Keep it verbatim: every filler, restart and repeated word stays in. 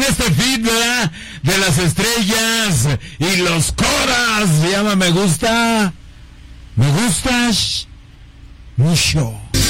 este feed, ¿verdad? De las estrellas y los coras. Se llama Me Gusta. Me Gustas Mucho.